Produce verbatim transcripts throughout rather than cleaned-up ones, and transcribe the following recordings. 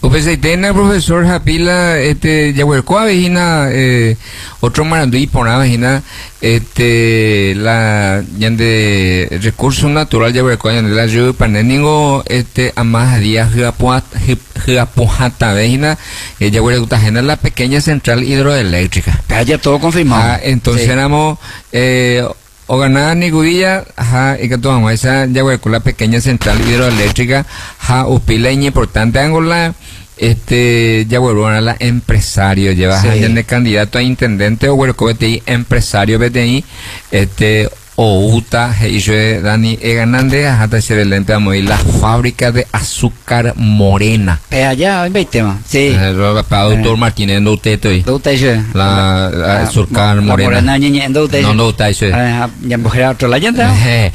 Upeseitena profesor Japila este Yahuercoa vejina eh, otro marandui pona vejina este la yande recurso natural Yahuercoa yande la yo paneningo este amas días Japuata vejina Yahuercoa ajena la pequeña central hidroeléctrica. Ya todo confirmado. Ah, entonces sí. éramos eh, o ganada Nigudilla, ja, y que tomamos esa Yahuercoa la pequeña central hidroeléctrica, ja, upila importante angola. Este Yahuercoa la empresario lleva sí. años de candidato a intendente o Huerco B T I empresario B T I este Outa hizo Dani Eganande hasta ser el lente de la fábrica de azúcar morena. Eh, allá en tema. Sí. Para doctor Martínez no usted estoy. La azúcar morena. No no usted eso. Ya mujer otro la llanta.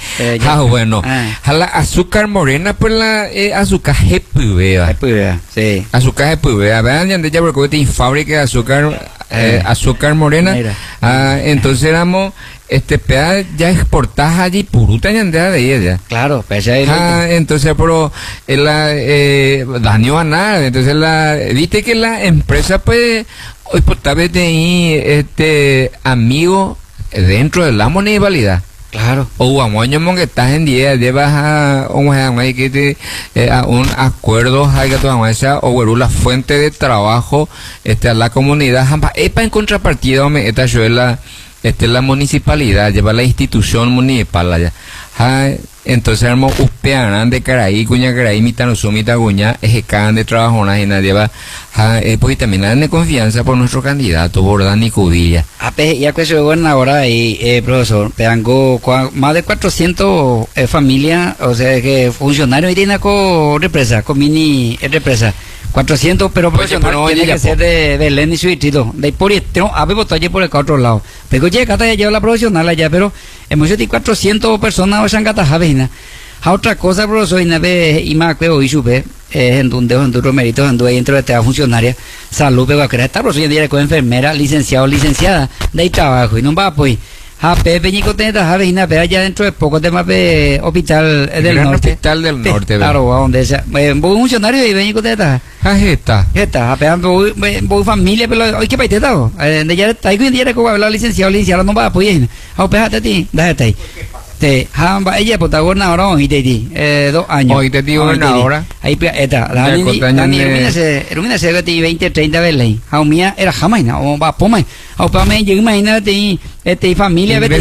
Ah bueno. La azúcar morena pues la azúcar jepubea. Jepubea. Sí. Azúcar jepubea. Vean ya de Yahuercoa tiene fábrica de azúcar eh, azúcar morena. Ah, entonces éramos este pea ya exportaja allí puruta yandea de ella. Claro, pues ah, entonces pero la eh, daño a nada, entonces la viste que la empresa pues hoy por tal de ahí este amigo dentro de la municipalidad. Claro. O amoño mon que estás en día llevas a un hay que te eh, a un acuerdo hay que tomar esa o la fuente de trabajo este a la comunidad epa en contrapartida me esta yo la este la municipalidad lleva la institución municipal allá ha, entonces hermo uspean de caraí cuña caraí mitad no sumita guña ejecan de trabajo una y nadie va ha, eh, pues también dan de confianza por nuestro candidato por Dani Cudilla a pe ya que se bueno ahora y eh, profesor tengo más de cuatrocientos eh, familias o sea que funcionarios y tiene con represa con mini eh, represa cuatrocientos pero profesional pues, tiene que ser de Belén y su distrito de por esto a ver botar por el otro lado pero llega hasta lleva la profesional allá pero hemos hecho cuatrocientas personas o sangata javena a otra cosa profesor y nave y más que hoy sube eh en donde en duro mérito en donde dentro de esta funcionaria salud pero que está profesor y con enfermera licenciado licenciada de trabajo y no va pues a Pepe Ñico Teneta Javina, pero allá dentro de poco tema de hospital del Gran norte. Hospital del norte, claro, a donde sea. Un funcionario y Ñico Teneta. Ah, esta. Esta, a pegar voy familia, pero hoy qué país te está. De ya está, y día que hablar licenciado, licenciado no va a apoyar. A pejate a ti, déjate ahí. Te, hamba ella pues gobernadora hoy te di eh dos años. Hoy te di gobernadora. Ahí esta, la ni la ni ilumina se ilumina se que veinte treinta veces. A mía era jamaina o va poma. A pa me yo imagínate este familia vete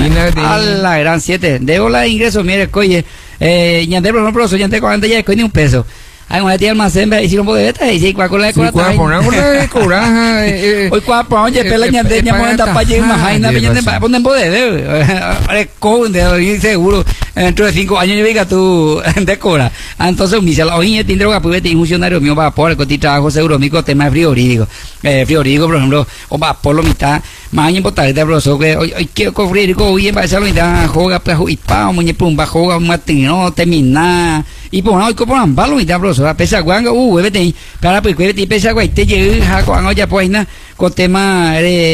a la gran siete. Debo la ingreso mire coye eh ñande por ejemplo so ñande cuando ya ni un peso. Hay una tía almacén y si no puede estar y si cuál la cura está poner una cura hoy cuál pa oye pela ñande ña monta pa llegar más jaina ñande pa ponen poder are con de seguro dentro de cinco años yo diga tú de cobra entonces mi sala hoy tiene droga pues tiene funcionario mío va por el trabajo seguro mi tema frigorífico eh frigorífico por ejemplo o va por lo mitad más importante de profesor que hoy quiero cofrir con hoy en base a lo mitad juega pues y pa muñe pumba juega matino termina y por hoy como un balo mitad profesor a pesar guanga uh vete para pues vete pesar guay te llega con olla pues na con tema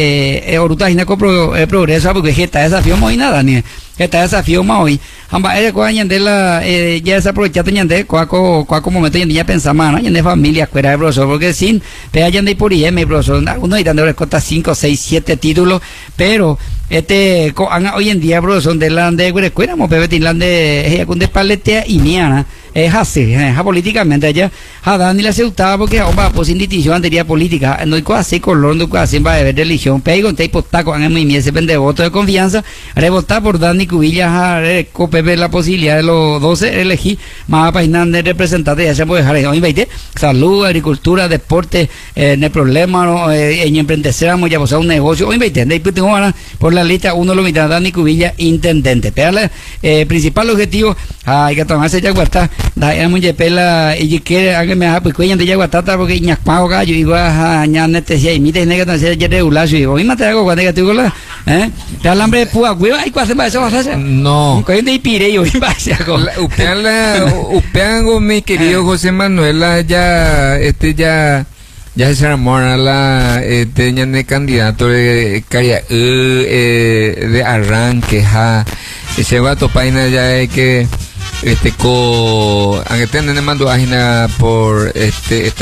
de oruta y na con progreso porque está desafío muy nada ni está desafío más hoy amba era cuando de la ya se aprovecha de cuaco cuaco momento y ya pensaba no de familia escuela de profesor porque sin pero allá de por I M profesor uno y dando corta cinco seis siete títulos pero este hoy en día profesor de la de escuela mo pebe tin de es de paletea y niana es así es políticamente allá a Dani la seutaba porque homba pues sin distinción anterior política no hay cosas así color no cosas sin va de religión pero con tipo taco en mi ese de voto de confianza revotar por Dani Cudilla a copepe la posibilidad de los doce elegí más páginas de representantes ya se puede dejar hoy veinte salud agricultura deporte eh, no hay problema no, eh, en emprendecéramos ya pues a un negocio hoy veinte de tengo ahora por la lista uno lo mitad Dani Cudilla intendente pero eh, principal objetivo hay que tomarse ya guata da era muy pela y quiere alguien me ha pues cuellan de ya guata porque ñac pago gallo y va a ñanete si hay mite nega tan se ya regular y hoy mate algo cuando que tú la eh te alambre de púa güey hay que hacer para eso hacer no que de pire yo iba a hacer algo upean la upean con mi querido José Manuel ya este ya ya se enamora la este de candidato de caria eh, de arranque ja ese gato paina ya es que este co aunque tengan mando página por este